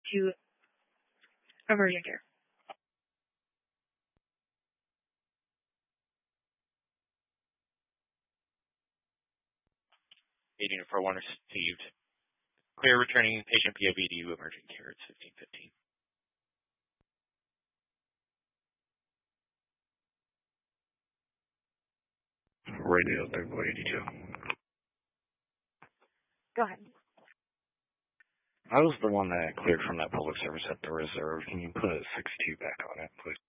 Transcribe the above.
to emergent care. Unit 41 received. Clear returning patient POV to emergent care. It's 1515. Radio 3482. Go ahead. I was the one that cleared from that public service at the reserve. Can you put 62 back on it, please?